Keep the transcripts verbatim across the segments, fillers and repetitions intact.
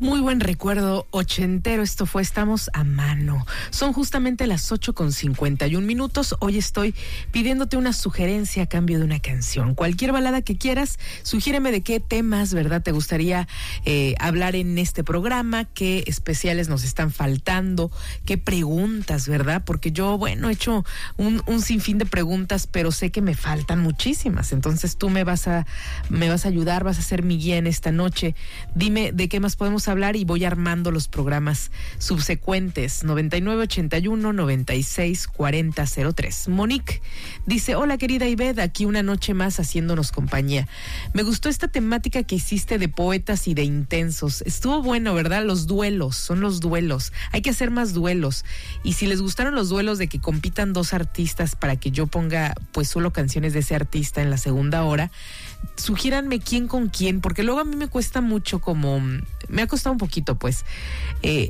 Muy buen recuerdo ochentero, esto fue Estamos a Mano. Son justamente las ocho con cincuenta y un minutos. Hoy estoy pidiéndote una sugerencia a cambio de una canción. Cualquier balada que quieras, sugiéreme de qué temas, ¿verdad?, te gustaría eh, hablar en este programa, qué especiales nos están faltando, qué preguntas, ¿verdad? Porque yo, bueno, he hecho un, un sinfín de preguntas, pero sé que me faltan muchísimas. Entonces tú me vas a, me vas a ayudar, vas a ser mi guía en esta noche. Dime de qué más podemos hablar y voy armando los programas subsecuentes. noventa y nueve ochenta y uno noventa y seis cuarenta cero tres. Monique dice: hola querida Ivette, aquí una noche más haciéndonos compañía. Me gustó esta temática que hiciste de poetas y de intensos. Estuvo bueno, ¿verdad? Los duelos, son los duelos. Hay que hacer más duelos. Y si les gustaron los duelos de que compitan dos artistas para que yo ponga pues solo canciones de ese artista en la segunda hora, sugiéranme quién con quién, porque luego a mí me cuesta mucho, como me ha costado un poquito pues eh,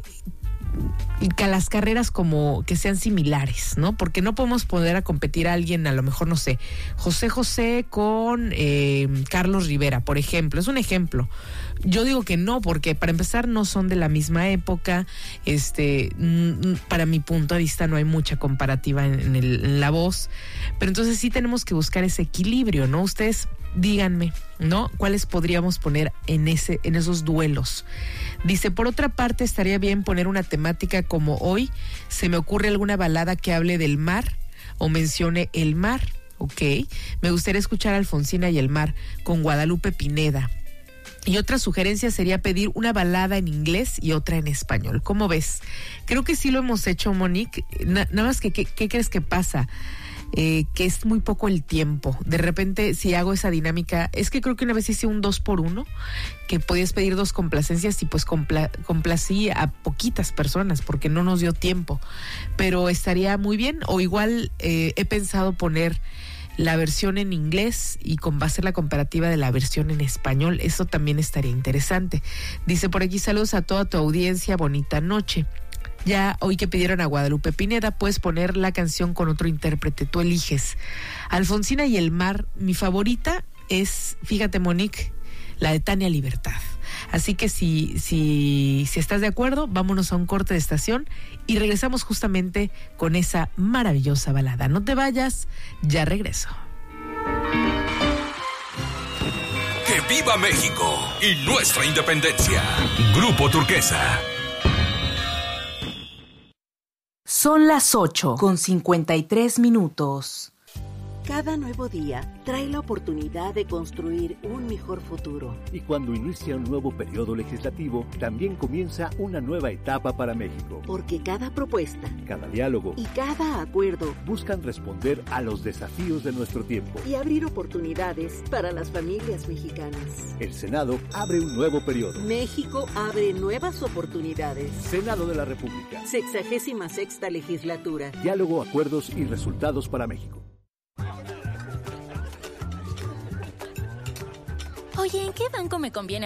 que las carreras como que sean similares, ¿no? Porque no podemos poner a competir a alguien, a lo mejor, no sé, José José con eh, Carlos Rivera, por ejemplo. Es un ejemplo. Yo digo que no, porque para empezar no son de la misma época. Este, para mi punto de vista no hay mucha comparativa en, en, el, en la voz. Pero entonces sí tenemos que buscar ese equilibrio, ¿no? Ustedes díganme, ¿no? ¿Cuáles podríamos poner en ese, en esos duelos? Dice, por otra parte, estaría bien poner una temática como hoy. Se me ocurre alguna balada que hable del mar o mencione el mar. Ok. Me gustaría escuchar a Alfonsina y el mar con Guadalupe Pineda. Y otra sugerencia sería pedir una balada en inglés y otra en español. ¿Cómo ves? Creo que sí lo hemos hecho, Monique. Na, nada más que, ¿qué, qué crees que pasa? Eh, que es muy poco el tiempo. De repente, si hago esa dinámica, es que creo que una vez hice un dos por uno, que podías pedir dos complacencias y pues compla, complací a poquitas personas porque no nos dio tiempo. Pero estaría muy bien. O igual eh, he pensado poner la versión en inglés y con, va a ser la comparativa de la versión en español. Eso también estaría interesante. Dice por aquí: saludos a toda tu audiencia, bonita noche. Ya hoy que pidieron a Guadalupe Pineda, puedes poner la canción con otro intérprete, tú eliges. Alfonsina y el mar, mi favorita es, fíjate Monique, la de Tania Libertad. Así que si, si, si estás de acuerdo, vámonos a un corte de estación y regresamos justamente con esa maravillosa balada. No te vayas, ya regreso. ¡Que viva México y nuestra independencia! Grupo Turquesa. Son las ocho con cincuenta y tres minutos. Cada nuevo día trae la oportunidad de construir un mejor futuro. Y cuando inicia un nuevo periodo legislativo, también comienza una nueva etapa para México. Porque cada propuesta, cada diálogo y cada acuerdo buscan responder a los desafíos de nuestro tiempo y abrir oportunidades para las familias mexicanas. El Senado abre un nuevo periodo. México abre nuevas oportunidades. Senado de la República. Sexagésima sexta legislatura. Diálogo, acuerdos y resultados para México. Oye, ¿en qué banco me conviene